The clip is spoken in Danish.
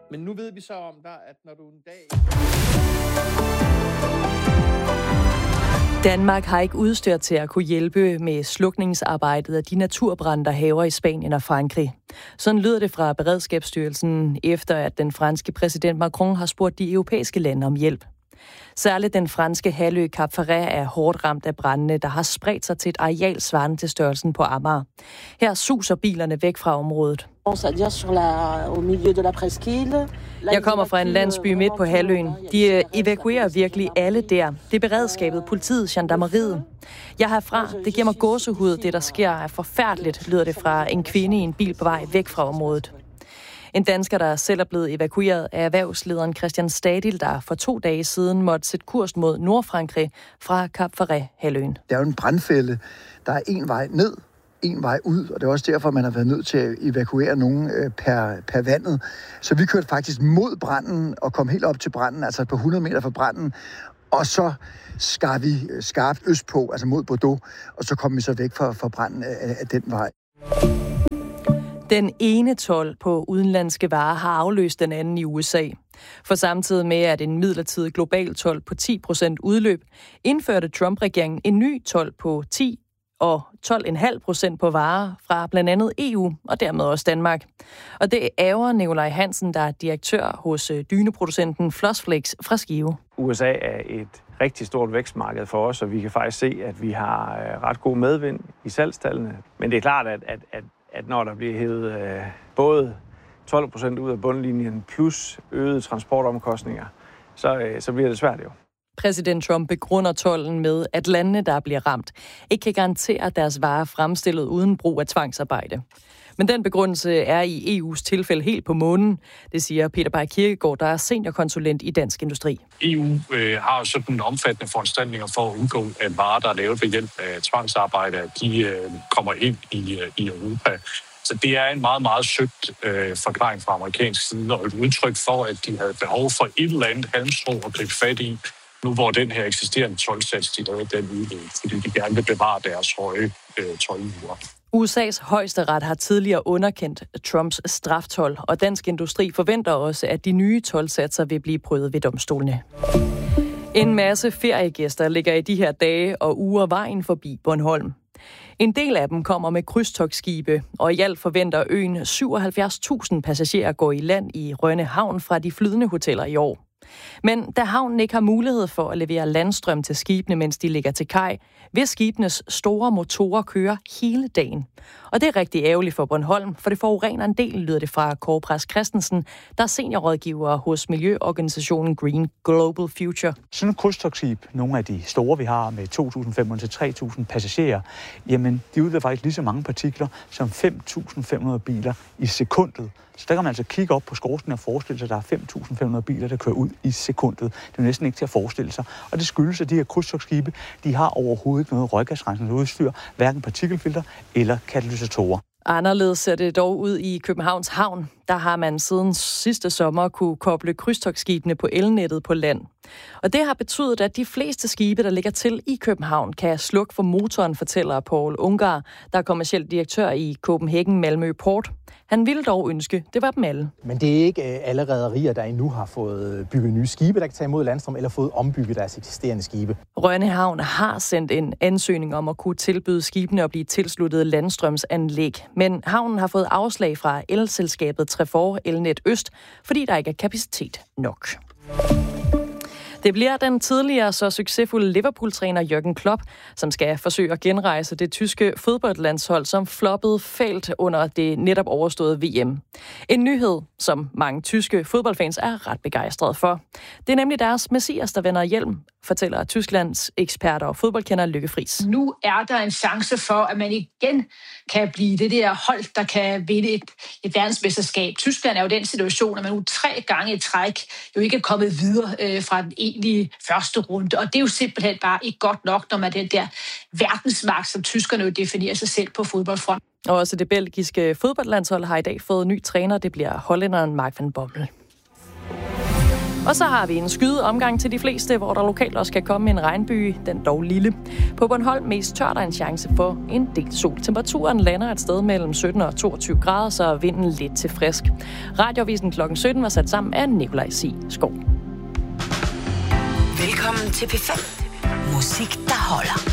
Men nu ved vi så om dig, at når du en dag... Danmark har ikke udstyr til at kunne hjælpe med slukningsarbejdet af de naturbrande, der hærger i Spanien og Frankrig. Sådan lyder det fra Beredskabsstyrelsen, efter at den franske præsident Macron har spurgt de europæiske lande om hjælp. Særligt den franske halvø Cap Ferret er hårdt ramt af brandene, der har spredt sig til et areal svarende til størrelsen på Amager. Her suser bilerne væk fra området. Jeg kommer fra en landsby midt på halvøen. De evakuerer virkelig alle der. Det er beredskabet, politiet, gendarmeriet. Jeg herfra, det giver mig gåsehud. Det, der sker, er forfærdeligt, lyder det fra en kvinde i en bil på vej væk fra området. En dansker, der selv er blevet evakueret af erhvervslederen Christian Stadil, der for 2 dage siden måtte sætte kurs mod Nordfrankrig fra Cap Ferret-halvøen. Det er jo en brandfælde. Der er en vej ned, en vej ud, og det er også derfor, man har været nødt til at evakuere nogen per vandet. Så vi kørte faktisk mod branden og kom helt op til branden, altså på 100 meter fra branden, og så skar vi skarpt østpå, altså mod Bordeaux, og så kom vi så væk fra branden af den vej. Den ene told på udenlandske varer har afløst den anden i USA. For samtidig med, at en midlertidig global told på 10% udløb, indførte Trump-regeringen en ny told på 10 og 12,5% på varer fra blandt andet EU og dermed også Danmark. Og det ærger Nikolaj Hansen, der er direktør hos dyneproducenten Flossflex fra Skive. USA er et rigtig stort vækstmarked for os, og vi kan faktisk se, at vi har ret god medvind i salgstallene. Men det er klart, at når der bliver hævet både 12% ud af bundlinjen plus øgede transportomkostninger, så bliver det svært jo. Præsident Trump begrunder tolden med, at landene, der bliver ramt, ikke kan garantere, at deres varer fremstillet uden brug af tvangsarbejde. Men den begrundelse er i EU's tilfælde helt på månen, det siger Peter Bay Kirkegaard, der er seniorkonsulent i Dansk Industri. EU har sådan omfattende foranstaltninger for at undgå, at varer, der er lavet ved hjælp af tvangsarbejde, de kommer ind i Europa. Så det er en meget, meget søgt forklaring fra amerikansk side, og et udtryk for, at de havde behov for et eller andet halmstrå at gribe fat i, nu hvor den her eksisterende toldsats, de lavede den udløb, fordi de gerne vil bevare deres høje toldniveauer. USA's højesteret har tidligere underkendt Trumps straftold, og Dansk Industri forventer også, at de nye toldsatser vil blive prøvet ved domstolene. En masse feriegæster ligger i de her dage og uger vejen forbi Bornholm. En del af dem kommer med krydstogtskibe, og i alt forventer øen 77.000 passagerer går i land i Rønne Havn fra de flydende hoteller i år. Men da havnen ikke har mulighed for at levere landstrøm til skibene, mens de ligger til kaj, vil skibenes store motorer køre hele dagen. Og det er rigtig ærgerligt for Bornholm, for det forurener en del, lyder det fra Kåre Præst Christensen, der er seniorrådgiver hos miljøorganisationen Green Global Future. Sådan et krydstogtskib, nogle af de store, vi har med 2.500 til 3.000 passagerer, jamen de udleder faktisk lige så mange partikler som 5.500 biler i sekundet. Så der kan man altså kigge op på skorstenen og forestille sig, at der er 5.500 biler, der kører ud i sekundet. Det er næsten ikke til at forestille sig. Og det skyldes, at de her krydstogtskibe, de har overhovedet ikke noget røggasrensende udstyr, hverken partikelfilter eller katalysatorer. Anderledes ser det dog ud i Københavns Havn. Der har man siden sidste sommer kunne koble krydstogtskibene på elnettet på land. Og det har betydet, at de fleste skibe, der ligger til i København, kan slukke for motoren, fortæller Paul Ungar, der er kommerciel direktør i Copenhagen Malmø Port. Han ville dog ønske, det var dem alle. Men det er ikke alle rederier, der endnu har fået bygget nye skibe, der kan tage imod landstrøm, eller fået ombygget deres eksisterende skibe. Rønne Havn har sendt en ansøgning om at kunne tilbyde skibene at blive tilsluttet landstrømsanlæg. Men havnen har fået afslag fra elselskabet Trefor Elnet Øst, fordi der ikke er kapacitet nok. Det bliver den tidligere så succesfulde Liverpool-træner Jürgen Klopp, som skal forsøge at genrejse det tyske fodboldlandshold, som floppede fælt under det netop overståede VM. En nyhed, som mange tyske fodboldfans er ret begejstrede for. Det er nemlig deres messias, der vender hjem, fortæller Tysklands eksperter og fodboldkender Lykke Friis. Nu er der en chance for, at man igen kan blive det der hold, der kan vinde et verdensmesterskab. Tyskland er jo den situation, at man nu 3 gange i træk jo ikke er kommet videre fra den egentlige første runde. Og det er jo simpelthen bare ikke godt nok, når man den der verdensmagt, som tyskerne jo definerer sig selv på fodboldfronten. Og også det belgiske fodboldlandshold har i dag fået ny træner. Det bliver hollænderen Mark van Bommel. Og så har vi en skyde omgang til de fleste, hvor der lokalt også kan komme en regnbyge, den dog lille. På Bornholm mest tørt er en chance for en del sol. Temperaturen lander et sted mellem 17 og 22 grader, så er vinden lidt til frisk. Radioavisen kl. 17 var sat sammen af Nikolaj C. Skov. Velkommen til P5. Musik, der holder.